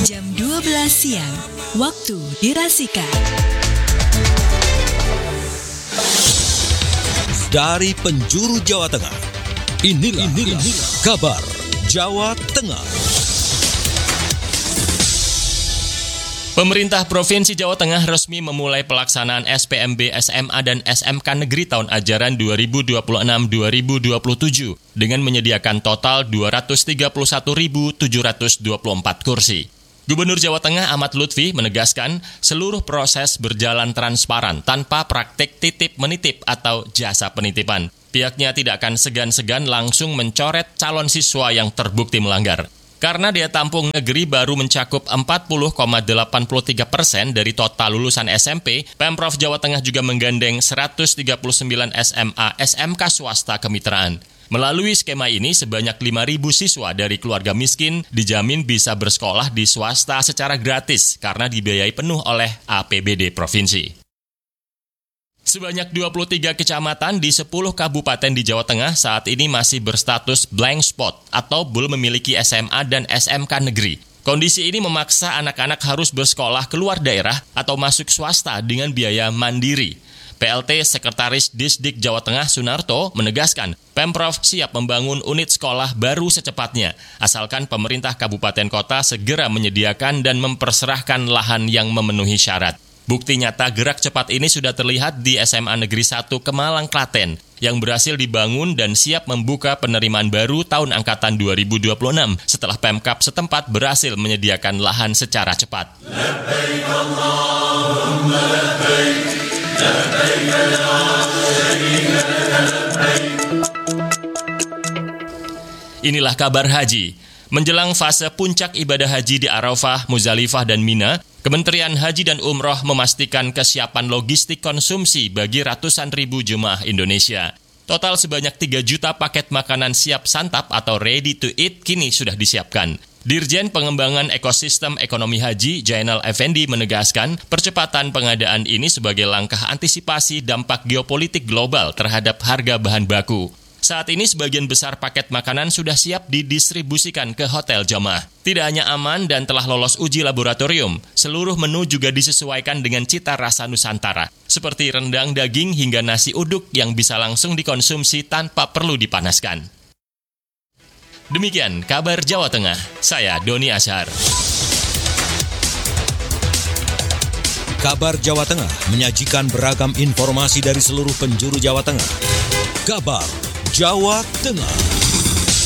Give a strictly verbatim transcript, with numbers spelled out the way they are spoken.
Jam dua belas siang, waktu dirasika. Dari penjuru Jawa Tengah, inilah, inilah, inilah kabar Jawa Tengah. Pemerintah Provinsi Jawa Tengah resmi memulai pelaksanaan S P M B S M A dan S M K Negeri tahun ajaran dua ribu dua puluh enam dua ribu dua puluh tujuh dengan menyediakan total dua ratus tiga puluh satu ribu tujuh ratus dua puluh empat kursi. Gubernur Jawa Tengah Ahmad Lutfi menegaskan seluruh proses berjalan transparan tanpa praktik titip-menitip atau jasa penitipan. Pihaknya tidak akan segan-segan langsung mencoret calon siswa yang terbukti melanggar. Karena daya tampung negeri baru mencakup empat puluh koma delapan tiga persen dari total lulusan S M P, Pemprov Jawa Tengah juga menggandeng seratus tiga puluh sembilan S M A S M K swasta kemitraan. Melalui skema ini, sebanyak lima ribu siswa dari keluarga miskin dijamin bisa bersekolah di swasta secara gratis karena dibiayai penuh oleh A P B D Provinsi. Sebanyak dua puluh tiga kecamatan di sepuluh kabupaten di Jawa Tengah saat ini masih berstatus blank spot atau belum memiliki S M A dan S M K negeri. Kondisi ini memaksa anak-anak harus bersekolah keluar daerah atau masuk swasta dengan biaya mandiri. P L T Sekretaris Disdik Jawa Tengah Sunarto menegaskan Pemprov siap membangun unit sekolah baru secepatnya, asalkan pemerintah kabupaten kota segera menyediakan dan memperserahkan lahan yang memenuhi syarat. Bukti nyata gerak cepat ini sudah terlihat di S M A Negeri satu Kemalang, Klaten, yang berhasil dibangun dan siap membuka penerimaan baru tahun angkatan dua ribu dua puluh enam setelah Pemkab setempat berhasil menyediakan lahan secara cepat. Labbaik Allahumma labbaik. Inilah kabar haji. Menjelang fase puncak ibadah haji di Arafah, Muzdalifah, dan Mina, Kementerian Haji dan Umroh memastikan kesiapan logistik konsumsi bagi ratusan ribu jemaah Indonesia. Total sebanyak tiga juta paket makanan siap santap atau ready to eat kini sudah disiapkan. Dirjen Pengembangan Ekosistem Ekonomi Haji, Jainal Effendi, menegaskan percepatan pengadaan ini sebagai langkah antisipasi dampak geopolitik global terhadap harga bahan baku. Saat ini sebagian besar paket makanan sudah siap didistribusikan ke hotel jamaah. Tidak hanya aman dan telah lolos uji laboratorium, seluruh menu juga disesuaikan dengan cita rasa Nusantara, seperti rendang daging hingga nasi uduk yang bisa langsung dikonsumsi tanpa perlu dipanaskan. Demikian kabar Jawa Tengah, saya Doni Ashar. Kabar Jawa Tengah menyajikan beragam informasi dari seluruh penjuru Jawa Tengah. Kabar Jawa Tengah.